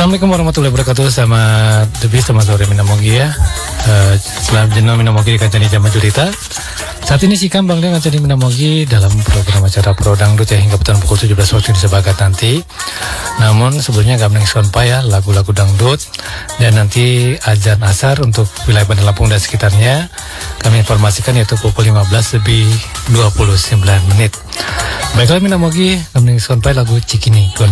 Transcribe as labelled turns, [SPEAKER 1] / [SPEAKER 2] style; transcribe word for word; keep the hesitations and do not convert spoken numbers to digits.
[SPEAKER 1] Assalamualaikum warahmatullahi wabarakatuh. Selamat lebih selamat sore Minamogi ya. Uh, selamat jenama Minamogi di kancani jama jurita. Saat ini si Kambang dengan kancani Minamogi dalam program acara Pro Dangdut ya hingga petang pukul tujuh belas waktu Indonesia Barat nanti. Namun sebelumnya kami sonpa ya lagu-lagu dangdut dan nanti azan asar untuk wilayah Bandar Lampung dan sekitarnya kami informasikan yaitu pukul lima belas lebih dua puluh sembilan menit. Baiklah Minamogi, kami sonpa lagu Cikini.